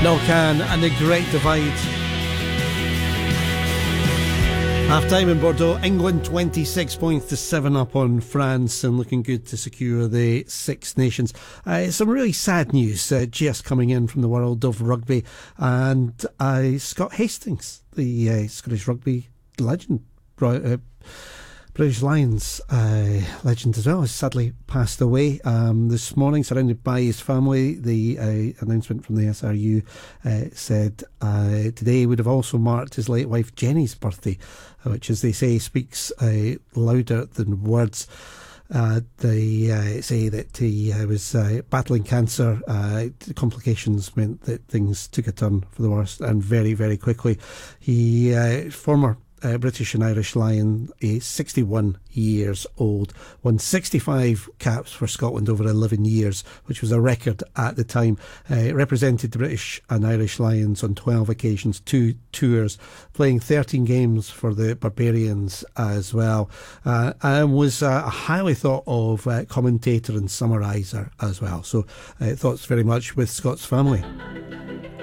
Can and the Great Divide. Half time in Bordeaux, England 26 points to 7 up on France and looking good to secure the Six Nations. Some really sad news just coming in from the world of rugby, and Scott Hastings, the Scottish rugby legend, British Lions legend as well, has sadly passed away this morning, surrounded by his family. The announcement from the SRU said today would have also marked his late wife Jenny's birthday, which, as they say, speaks louder than words. They say that he was battling cancer. Complications meant that things took a turn for the worst, and very, very quickly. He former British and Irish Lion, 61 years old, won 65 caps for Scotland over 11 years, which was a record at the time. Represented the British and Irish Lions on 12 occasions, 2 tours, playing 13 games for the Barbarians as well, and was a highly thought of commentator and summariser as well. So thoughts very much with Scott's family.